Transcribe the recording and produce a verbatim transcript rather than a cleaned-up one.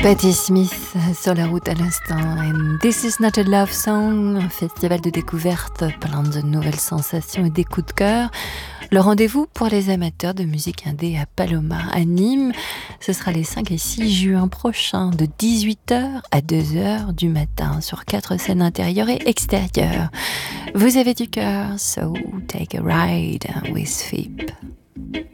Patti Smith sur la route à l'instant. And This is not a love song, un festival de découverte plein de nouvelles sensations et des coups de cœur. Le rendez-vous pour les amateurs de musique indé à Paloma, à Nîmes, ce sera les cinq et six juin prochains, de dix-huit heures à deux heures du matin, sur quatre scènes intérieures et extérieures. Vous avez du cœur, so take a ride with F I P.